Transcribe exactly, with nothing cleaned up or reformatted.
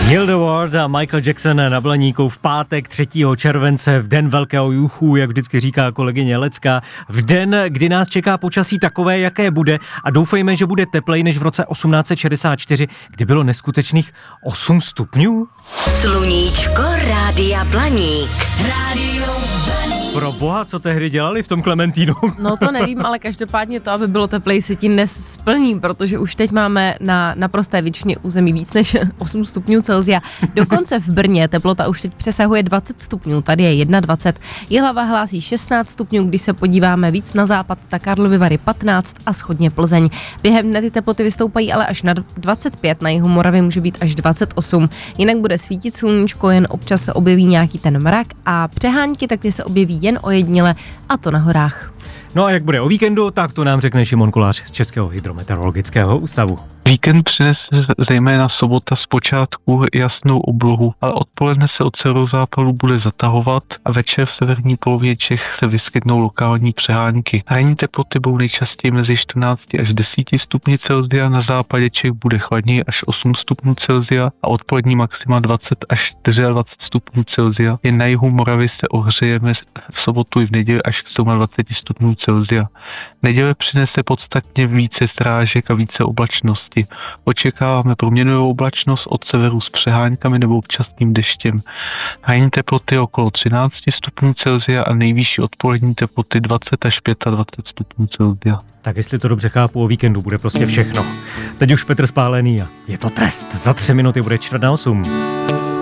Heal the World a Michael Jackson na Blaníku v pátek třetího července, v den velkého juchu, jak vždycky říká kolegyně Lecka, v den, kdy nás čeká počasí takové, jaké bude, a doufejme, že bude teplej než v roce osmnáct set šedesát čtyři, kdy bylo neskutečných osm stupňů. Sluníčko Rádia Blaník. Rádio Blaník. Pro boha, co tehdy dělali v tom Klementínu? No to nevím, ale každopádně to, aby bylo teplej, se ti dnes splní, protože už teď máme na naprosté většině území víc než osm stupňů Celsia. Dokonce v Brně teplota už teď přesahuje dvacet stupňů, tady je dvacet jedna. Jihlava hlásí šestnáct stupňů, když se podíváme víc na západ, tak Karlovy Vary patnáct a shodně Plzeň. Během dne ty teploty vystoupají ale až na dvacet pět, na jihu Moravy může být až dvacet osm. Jinak bude svítit sluníčko, jen občas se objeví nějaký ten mrak a přehánky, tak ty se objeví jen ojediněle, a to na horách. No a jak bude o víkendu, tak to nám řekne Šimon Kolář z Českého hydrometeorologického ústavu. Víkend přinese zejména sobota zpočátku jasnou oblohu, ale odpoledne se od severozápadu bude zatahovat a večer v severní polovině Čech se vyskytnou lokální přehánky. Ranní teploty budou nejčastěji mezi čtrnáct až deset stupni Celsia, na západě Čech bude chladněji až osm stupňů Celsia a odpolední maxima dvacet až dvacet čtyři stupňů Celsia. Jen na jihu Moravy se ohřejeme v sobotu i v neděli až k dvacet sedm stupňů Celsia. Neděle přinese podstatně více srážek a více oblačnosti. Očekáváme proměnnou oblačnost od severu s přeháňkami nebo občasným deštěm. Ranní teploty okolo třináct stupňů Celsia a nejvyšší odpolední teploty dvacet až dvacet pět stupňů Celsia. Tak jestli to dobře chápu, o víkendu bude prostě všechno. Teď už Petr Spálený a je to trest. Za tři minuty bude čtvrt na osm.